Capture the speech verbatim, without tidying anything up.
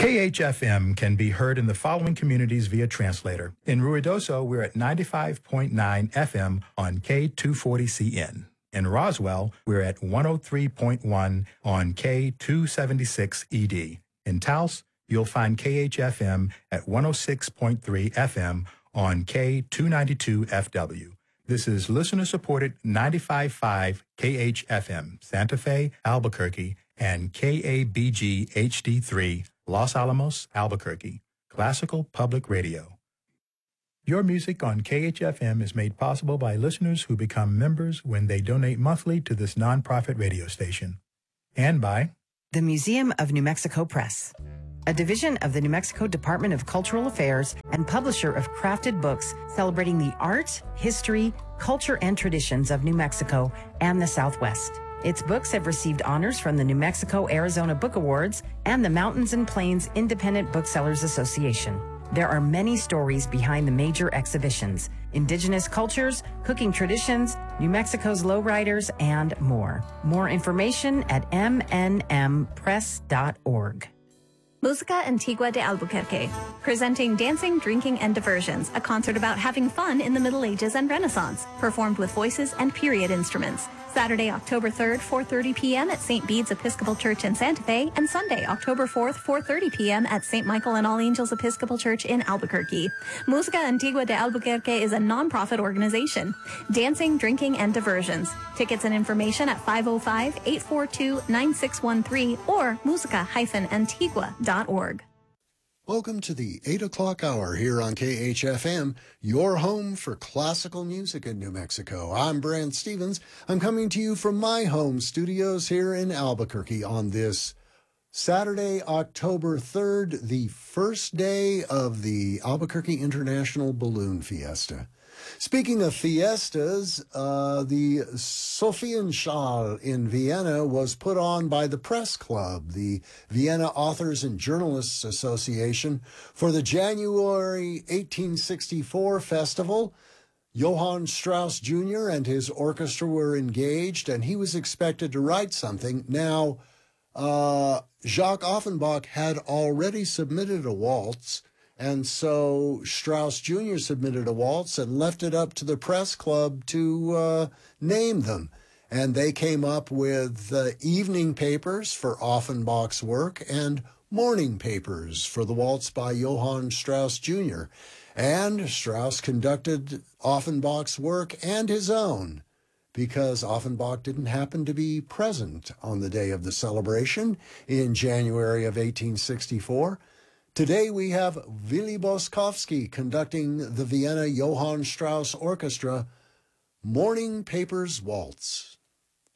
K H F M can be heard in the following communities via translator. In Ruidoso, we're at ninety-five point nine F M on K two forty C N. In Roswell, we're at one oh three point one on K two seventy-six E D. In Taos, you'll find K H F M at one oh six point three F M on K two ninety-two F W. This is listener-supported ninety-five point five K H F M, Santa Fe, Albuquerque, and K A B G H D three, Los Alamos, Albuquerque, Classical Public Radio. Your music on K H F M is made possible by listeners who become members when they donate monthly to this nonprofit radio station. And by the Museum of New Mexico Press, a division of the New Mexico Department of Cultural Affairs and publisher of crafted books celebrating the art, history, culture, and traditions of New Mexico and the Southwest. Its books have received honors from the New Mexico-Arizona Book Awards and the Mountains and Plains Independent Booksellers Association. There are many stories behind the major exhibitions: indigenous cultures, cooking traditions, New Mexico's lowriders, and more. More information at m n m press dot org. Música Antigua de Albuquerque, presenting Dancing, Drinking, and Diversions, a concert about having fun in the Middle Ages and Renaissance, performed with voices and period instruments. Saturday, October third, four thirty p.m. at Saint Bede's Episcopal Church in Santa Fe, and Sunday, October fourth, four thirty p.m. at Saint Michael and All Angels Episcopal Church in Albuquerque. Música Antigua de Albuquerque is a nonprofit organization. Dancing, Drinking, and Diversions. Tickets and information at five oh five, eight four two, nine six one three or musica dash antigua dot org. Welcome to the eight o'clock hour here on K H F M, your home for classical music in New Mexico. I'm Brant Stevens. I'm coming to you from my home studios here in Albuquerque on this Saturday, October third, the first day of the Albuquerque International Balloon Fiesta. Speaking of fiestas, uh, the Sophienschale in Vienna was put on by the Press Club, the Vienna Authors and Journalists Association, for the January eighteen sixty-four festival. Johann Strauss Junior and his orchestra were engaged, and he was expected to write something. Now, uh, Jacques Offenbach had already submitted a waltz, and so Strauss Junior submitted a waltz and left it up to the Press Club to uh, name them. And they came up with uh, evening papers for Offenbach's work and morning papers for the waltz by Johann Strauss Junior And Strauss conducted Offenbach's work and his own, because Offenbach didn't happen to be present on the day of the celebration in January of eighteen sixty-four. Today we have Willy Boskovsky conducting the Vienna Johann Strauss Orchestra Morning Papers Waltz.